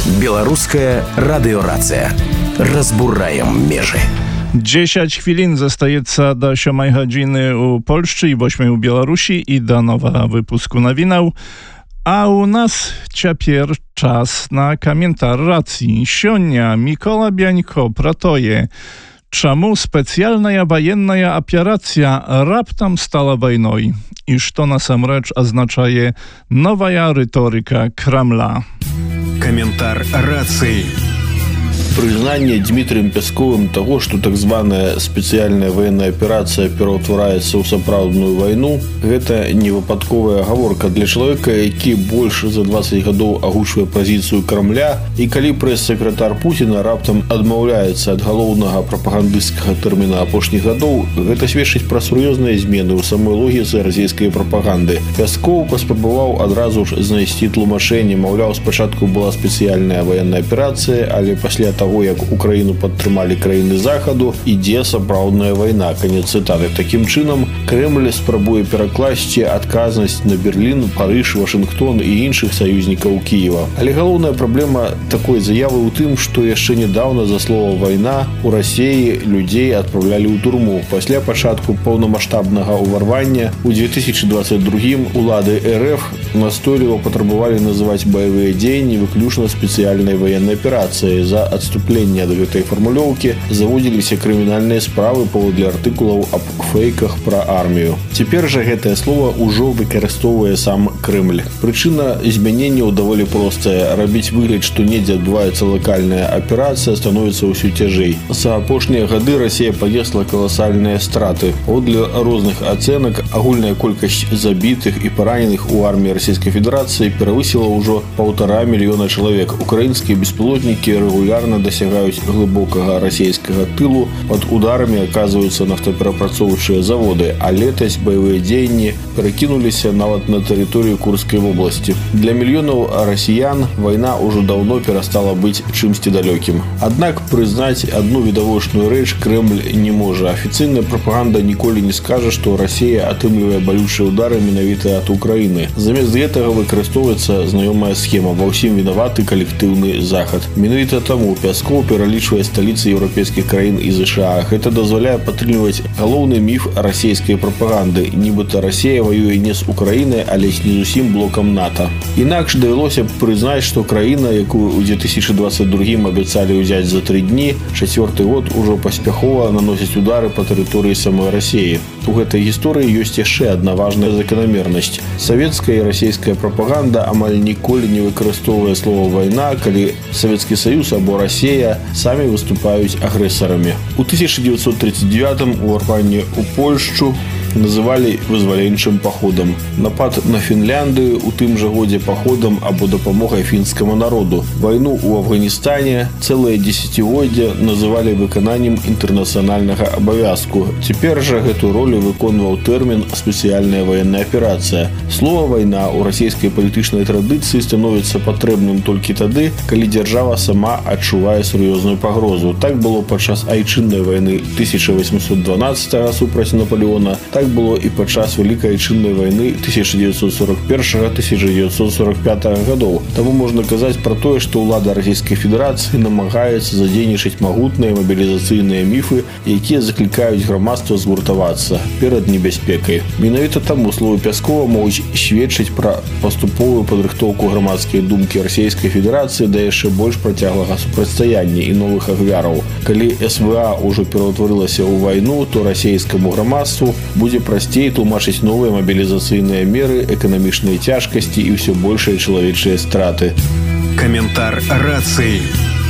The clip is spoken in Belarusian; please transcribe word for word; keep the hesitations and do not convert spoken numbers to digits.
Беларуская радыёрацыя. Разбураем межы. dziesięć chwilin zostajецца do siódmej godziny u Polszczy i восьмej u Białorusi i do nowego wypusku nowinał. A u nas ciapier czas na komentarz racji. Sionia Mikola Biańko pratoje. Czemu specjalna wojenna operacja raptem stała wojną? I co насамрэч oznaczaje nowa retoryka Kremla? Комментарий рации. Признание Дмитрием Песковым того, что так званая специальная военная операция пераўтвараецца ў сапраўдную войну, гэта не выпадковая гаворка для человека, які больше за двадцать гадоў агучвае пазіцыю Кремля, і калі прэс-сакратар Путина раптам адмаўляецца ад галоўнага прапагандысцкага тэрміна апошніх гадоў, гэта сведчыць пра сур'ёзныя змены ў самой логіцы расійскай прапаганды. Пяскоў паспрабаваў адразу ж знайсці тлумачэнне, маўляў, спачатку была спецыяльная военная аперацыя, але пасля того, як Украіну падтрымалі краіны захаду, ідзе сапраўдная вайна. Канец цытаты. Такім чынам, Кремль спрабуе перакласці адказнасць на Берлін, Парыж, Вашынгтон і іншых саюзнікаў Кіева. Але галоўная праблема такой заявы ў тым, што яшчэ нядаўна за слова «вайна» у Расіі людзей адпраўлялі ў турму. Пасля пачатку паўнамаштабнага ўварвання ў две тысячи двадцать другім улады РФ настойліва патрабавалі называць баявыя дзеянні выключна спецыяльнай военнай аперацыяй. За адступленне ад гэтай фармулёўкі заводзіліся крымінальныя справы паводле артыкулаў аб фэйках пра армію. Цяпер жа гэтае слова ўжо выкарыстоўвае сам Кремль. Прычына змяненняў даволі простая. Рабіць выгляд, што недзе адбываецца лакальная аперацыя, становіцца ўсё цяжэй. За апошнія гады Расія панесла каласальныя страты. Паводле розных ацэнак, агульная колькасць забітых і параненых у арміі Расійскай Федэрацыі перавысіла ўжо паўтара мільёна чалавек. Украінскія беспілотнікі регулярно досягаюць глыбокага расійскага тылу, под ударамі аказваюцца нафтаперапрацоўчыя заводы, а летась баявыя дзеянні перакінуліся нават на тэрыторыю Курскай вобласці. Для мільёнаў расіян вайна ўжо даўно перастала быць чымсьці далёкім. Аднак прызнаць адну відавочную рэч Кремль не можа. Афіцыйная прапаганда ніколі не скажа, што Расія атрымлівае балючыя ўдары менавіта ад Украіны. Замест гэтага выкарыстоўваецца знаёмая схема: ва ўсім вінаваты калектыўны захад. Менавіта таму Пяскоў пералічвае сталіцы еўрапейскіх краін і ЗША. Гэта дазваляе падтрымліваць галоўны міф расійскай прапаганды. Нібыта Расія ваюе не з Украінай, але з не зусім блокам НАТО. Інакш давялося б прызнаць, што краіна, якую ў две тысячи двадцать другім абяцалі ўзяць за тры дні, чацвёрты год ужо паспяхова наносіць удары па тэрыторыі самой Расіі. У гэтай гісторыі ёсць яшчэ адна важная заканамернасць. Савецкая і расійская прапаганда амаль ніколі не выкарыстоўвае слова «вайна», калі Савецкі Саюз або Расія самі выступаюць агрэсарамі. У тысяча девятьсот тридцать девятым уварванне ў Польшчу называлі вызваленчым паходам. Напад на Фінляндыю у тым жа годзе паходам або дапамогай фінскаму народу. Вайну ў Афганістане цэлае дзесяцігоддзе называлі выкананнем інтэрнацыянальнага абавязку. Цяпер жа гэтую ролю выконваў тэрмін «спецыяльная военная аперацыя». Слова «вайна» ў расійскай палітычнай традыцыі становіцца патрэбным толькі тады, калі дзяржава сама адчувае сур'ёзную пагрозу. Так было падчас айчыннай вайны тысяча восемьсот дванаццатага супраць Наполеона, так было і падчас Вялікай айчыннай вайны тысяча девятьсот сорок першага - тысяча девятьсот сорок пятага гадоў. Таму можна казаць пра тое, што ўлада Расійскай Федэрацыі намагаецца задзейнічаць магутныя мабілізацыйныя міфы, якія заклікаюць грамадства згуртавацца перад небяспекай. Менавіта таму словы Пяскова могуць сведчыць пра паступовую падрыхтоўку грамадскай думкі Расійскай Федэрацыі да яшчэ больш працяглага супрацьстаяння і новых ахвяраў. Калі СВА ўжо пераўтварылася ў вайну, то расійскаму грамадству будзе прасцей тлумачыць новыя мабілізацыйныя меры, эканамічныя цяжкасці і ўсё большыя чалавечыя страты. Комментарий рации.